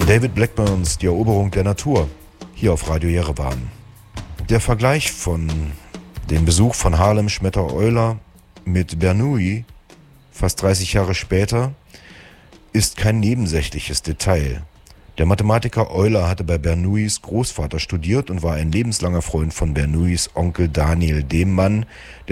David Blackburns Die Eroberung der Natur, hier auf Radio Jerewan. Der Vergleich von dem Besuch von Harlem Schmetter-Euler mit Bernoulli, fast 30 Jahre später, ist kein nebensächliches Detail. Der Mathematiker Euler hatte bei Bernoullis Großvater studiert und war ein lebenslanger Freund von Bernoullis Onkel Daniel, dem Mann, der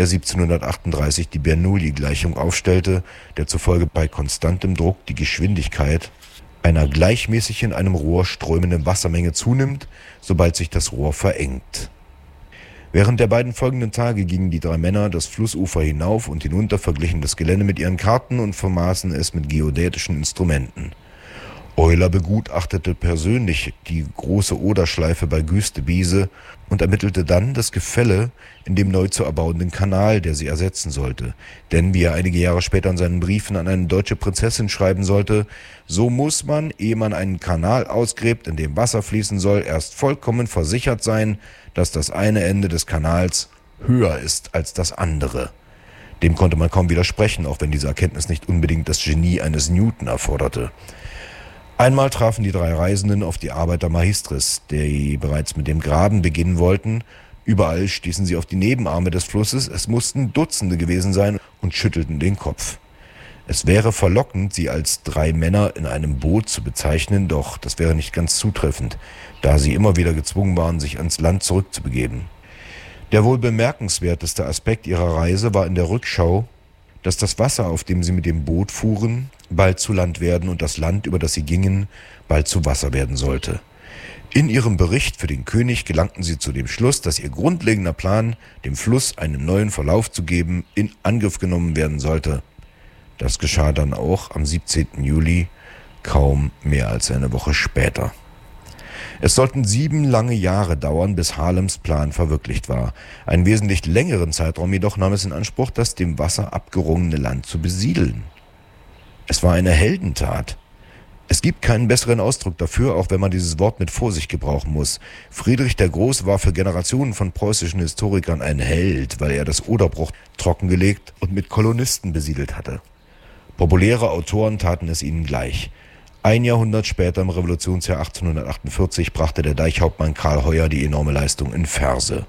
1738 die Bernoulli-Gleichung aufstellte, der zufolge bei konstantem Druck die Geschwindigkeit einer gleichmäßig in einem Rohr strömenden Wassermenge zunimmt, sobald sich das Rohr verengt. Während der beiden folgenden Tage gingen die drei Männer das Flussufer hinauf und hinunter, verglichen das Gelände mit ihren Karten und vermaßen es mit geodätischen Instrumenten. Euler begutachtete persönlich die große Oderschleife bei Güstebiese und ermittelte dann das Gefälle in dem neu zu erbauenden Kanal, der sie ersetzen sollte. Denn, wie er einige Jahre später in seinen Briefen an eine deutsche Prinzessin schreiben sollte, so muss man, ehe man einen Kanal ausgräbt, in dem Wasser fließen soll, erst vollkommen versichert sein, dass das eine Ende des Kanals höher ist als das andere. Dem konnte man kaum widersprechen, auch wenn diese Erkenntnis nicht unbedingt das Genie eines Newton erforderte. Einmal trafen die drei Reisenden auf die Arbeiter Magistris, die bereits mit dem Graben beginnen wollten. Überall stießen sie auf die Nebenarme des Flusses, es mussten Dutzende gewesen sein, und schüttelten den Kopf. Es wäre verlockend, sie als drei Männer in einem Boot zu bezeichnen, doch das wäre nicht ganz zutreffend, da sie immer wieder gezwungen waren, sich ans Land zurückzubegeben. Der wohl bemerkenswerteste Aspekt ihrer Reise war in der Rückschau, dass das Wasser, auf dem sie mit dem Boot fuhren, bald zu Land werden und das Land, über das sie gingen, bald zu Wasser werden sollte. In ihrem Bericht für den König gelangten sie zu dem Schluss, dass ihr grundlegender Plan, dem Fluss einen neuen Verlauf zu geben, in Angriff genommen werden sollte. Das geschah dann auch am 17. Juli, kaum mehr als eine Woche später. Es sollten 7 lange Jahre dauern, bis Harlems Plan verwirklicht war. Einen wesentlich längeren Zeitraum jedoch nahm es in Anspruch, das dem Wasser abgerungene Land zu besiedeln. Es war eine Heldentat. Es gibt keinen besseren Ausdruck dafür, auch wenn man dieses Wort mit Vorsicht gebrauchen muss. Friedrich der Große war für Generationen von preußischen Historikern ein Held, weil er das Oderbruch trockengelegt und mit Kolonisten besiedelt hatte. Populäre Autoren taten es ihnen gleich. Ein Jahrhundert später, im Revolutionsjahr 1848, brachte der Deichhauptmann Karl Heuer die enorme Leistung in Verse.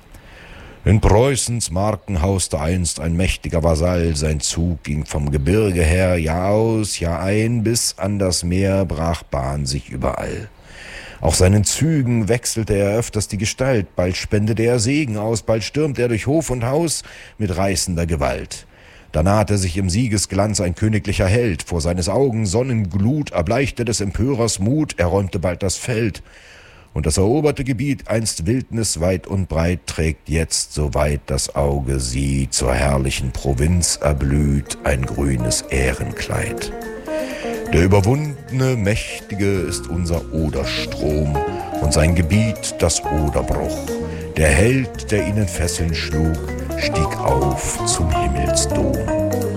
In Preußens Marken hauste einst ein mächtiger Vasall, sein Zug ging vom Gebirge her, Jahr aus, Jahr ein, bis an das Meer brach Bahn sich überall. Auch seinen Zügen wechselte er öfters die Gestalt, bald spendete er Segen aus, bald stürmte er durch Hof und Haus mit reißender Gewalt. Da nahte sich im Siegesglanz ein königlicher Held, vor seines Augen Sonnenglut erbleichte des Empörers Mut, er räumte bald das Feld. Und das eroberte Gebiet, einst Wildnis weit und breit, trägt jetzt, soweit das Auge sieht, zur herrlichen Provinz erblüht ein grünes Ehrenkleid. Der überwundene Mächtige ist unser Oderstrom und sein Gebiet das Oderbruch. Der Held, der ihnen Fesseln schlug, stieg auf zum Himmelsdom.